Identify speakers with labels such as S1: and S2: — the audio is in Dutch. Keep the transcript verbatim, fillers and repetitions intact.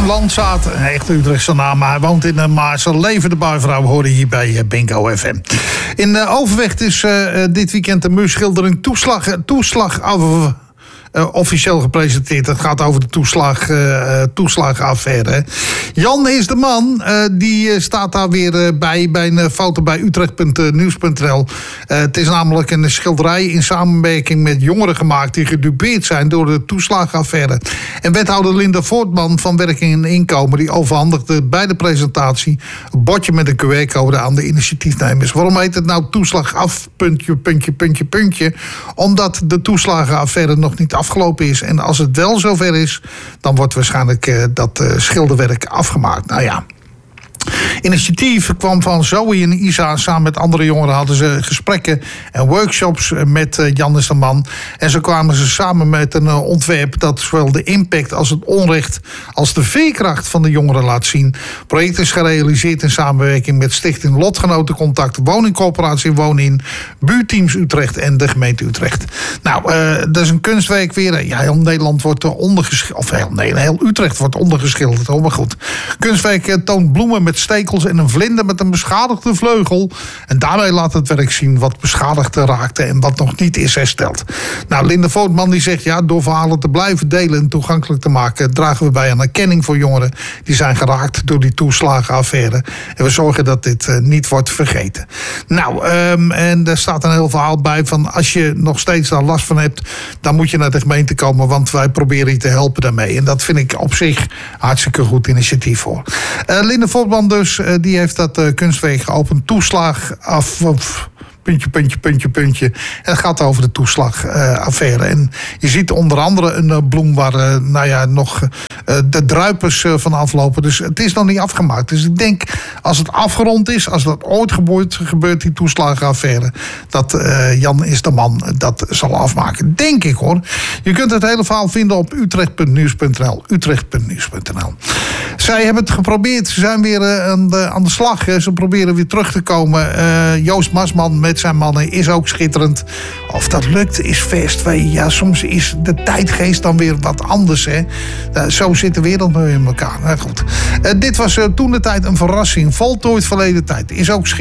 S1: Willem Landzaat, een echte Utrechtse naam, maar hij woont in een maar zijn leven de buurvrouw hoorde hier bij Bingo F M. In uh, Overvecht is uh, dit weekend de muurschildering toeslag, toeslag over... Uh, officieel gepresenteerd. Het gaat over de toeslag, uh, toeslagaffaire. Jan is de man. Uh, die uh, staat daar weer uh, bij, bij een foto bij utrecht punt nieuws punt n l. Uh, het is namelijk een schilderij in samenwerking met jongeren gemaakt die gedupeerd zijn door de toeslagaffaire. En wethouder Linda Voortman van Werking en Inkomen die overhandigde bij de presentatie een bordje met een Q R-code aan de initiatiefnemers. Waarom heet het nou toeslag af, puntje, puntje, puntje, puntje? Omdat de toeslagenaffaire nog niet afgelopen is. En als het wel zover is, dan wordt waarschijnlijk uh, dat uh, schilderwerk afgemaakt. Nou ja. Initiatief kwam van Zoe en Isa. Samen met andere jongeren hadden ze gesprekken en workshops met Jan is de man. En zo kwamen ze samen met een ontwerp dat zowel de impact als het onrecht als de veerkracht van de jongeren laat zien. Het project is gerealiseerd in samenwerking met Stichting Lotgenotencontact, Woningcorporatie Wonin, Buurteams Utrecht en de gemeente Utrecht. Nou, uh, dat is een kunstwerk weer. Ja, heel Nederland wordt ondergeschilderd. Of heel, nee, heel Utrecht wordt ondergeschilderd. Oh, maar goed. Kunstwerk uh, toont bloemen met stekels en een vlinder met een beschadigde vleugel. En daarmee laat het werk zien wat beschadigd raakte en wat nog niet is hersteld. Nou, Linda Voortman die zegt, ja, door verhalen te blijven delen en toegankelijk te maken, dragen we bij aan erkenning voor jongeren die zijn geraakt door die toeslagenaffaire. En we zorgen dat dit uh, niet wordt vergeten. Nou, um, en er staat een heel verhaal bij van als je nog steeds daar last van hebt, dan moet je naar de gemeente komen, want wij proberen je te helpen daarmee. En dat vind ik op zich hartstikke goed initiatief voor. Uh, Linda Voortman dus, uh, die heeft dat uh, kunstwerk geopend. Toeslag af... Of, puntje, puntje, puntje, puntje. En het gaat over de toeslagaffaire. Uh, en je ziet onder andere een uh, bloem waar uh, nou ja, nog uh, de druipers uh, van aflopen. Dus het is nog niet afgemaakt. Dus ik denk, als het afgerond is, als dat ooit gebeurt, gebeurt die toeslagaffaire, dat uh, Jan is de man dat zal afmaken. Denk ik hoor. Je kunt het hele verhaal vinden op utrecht punt nieuws punt n l. utrecht punt nieuws punt n l. Zij hebben het geprobeerd. Ze zijn weer uh, aan, de, aan de slag. Hè. Ze proberen weer terug te komen. Uh, Joost Masman met zijn mannen is ook schitterend. Of dat lukt is vers twee. Ja, soms is de tijdgeest dan weer wat anders. Hè. Uh, zo zit de wereld nu in elkaar. Nou, goed. Uh, dit was uh, toen de tijd een verrassing. Voltooid verleden tijd. Is ook schitterend.